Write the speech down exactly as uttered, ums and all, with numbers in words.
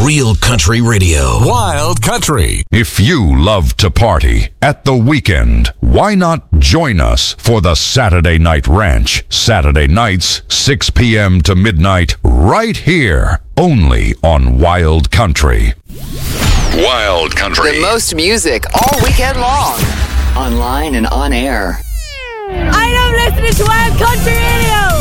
Real country radio. Wild Country. If you love to party at the weekend, why not join us for the Saturday Night Ranch? Saturday nights, six p.m. to midnight, right here, only on Wild Country. Wild Country. The most music all weekend long. Online and on air. I am listening to Wild Country Radio.